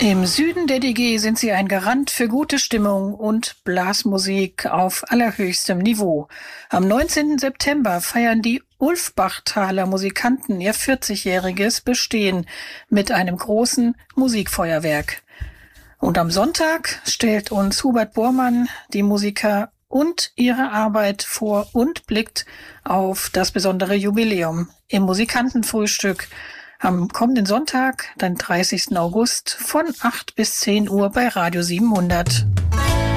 Im Süden der DG sind sie ein Garant für gute Stimmung und Blasmusik auf allerhöchstem Niveau. Am 19. September feiern die Ulfbachtaler Musikanten ihr 40-jähriges Bestehen mit einem großen Musikfeuerwerk. Und am Sonntag stellt uns Hubert Bormann die Musiker und ihre Arbeit vor und blickt auf das besondere Jubiläum im Musikantenfrühstück am kommenden Sonntag, den 30. August von 8 bis 10 Uhr bei Radio 700.